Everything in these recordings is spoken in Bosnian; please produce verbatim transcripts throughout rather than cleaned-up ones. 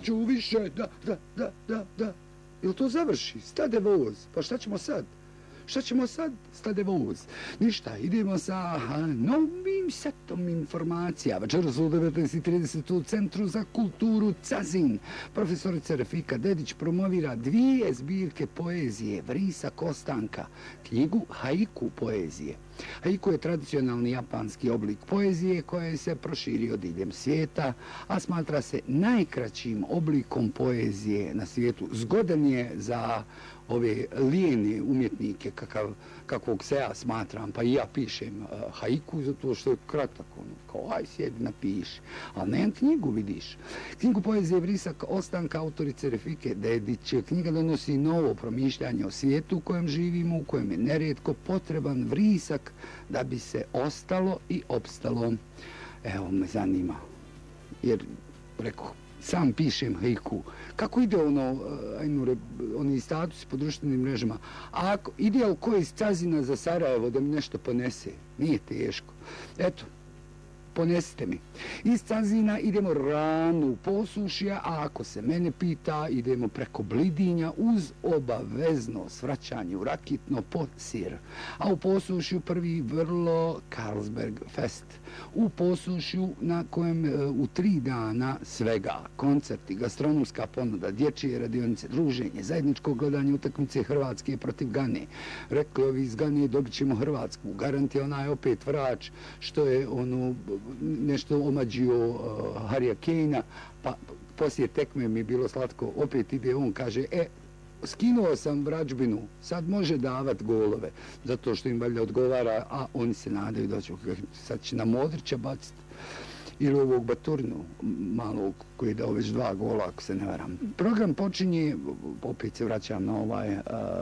neću više, da, da, da, da, da. Jel to završi? Stade voz. Pa šta ćemo sad? Šta ćemo sad? Stade voz. Ništa, idemo sa novim setom informacija. Večeras u devetnaest i trideset u Centru za kulturu Cazin. Profesorica Refika Dedić promovira dvije zbirke poezije Vrisa Kostanka, knjigu Haiku poezije. Haiku je tradicionalni japanski oblik poezije koji se proširio diljem svijeta, a smatra se najkraćim oblikom poezije na svijetu. Zgodan je za ove lijene umjetnike kakav, kakvog se ja smatram, pa i ja pišem uh, haiku zato što je kratak, ono, kao aj sjedi napiši, ali nemam knjigu, vidiš. Knjigu poezije Vrisa Kostanka autorice Refike Dedić. Knjiga donosi novo promišljanje o svijetu u kojem živimo, u kojem je nerijetko potreban vrisak da bi se ostalo i opstalo. Evo me zanima, jer rekao, sam pišem haiku. Kako ide ono, ajmo, oni statusi po društvenim mrežama? A ako ide li ko iz Cazina za Sarajevo da mi nešto ponese? Nije teško. Eto, ponesite mi. Iz Cazina idemo rano u Posušje, a ako se mene pita, idemo preko Blidinja uz obavezno svraćanje u Rakitno po sir. A u Posušju prvi vrlo Carlsberg Fest. U Posušju na kojem u tri dana svega koncerti, gastronomska ponuda, dječje radionice, druženje, zajedničko gledanje utakmice Hrvatske protiv Gane. Rekli ovi iz Gane dobit ćemo Hrvatsku. Garanti onaj opet vrač što je ono nešto omađio uh, Harija Kejna, pa poslije tekme mi je bilo slatko, opet ide on, kaže, e, skinuo sam vračbinu, sad može davat golove, zato što im valjda odgovara, a oni se nadaju da će, sad će na Modrića baciti, ili ovog Baturinu, malog, koji je dao već dva gola, ako se ne varam. Program počinje, opet se vraćam na ovaj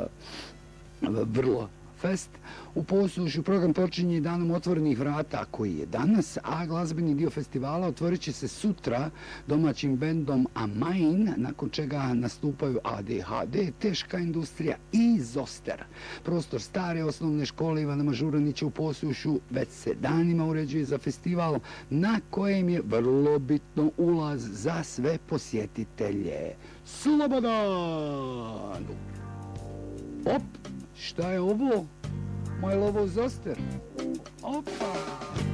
uh, vrlo Fest. U Posušju program počinje danom otvorenih vrata koji je danas, a glazbeni dio festivala otvorit će se sutra domaćim bendom Amain, nakon čega nastupaju A D H D, Teška industrija i Zoster. Prostor stare osnovne škole Ivana Mažuranića u Posušju već se danima uređuje za festival na kojem je vrlo bitno ulaz za sve posjetitelje. Slobodan! Op! Šta je ovo? Moj lovo Zoster. Opa!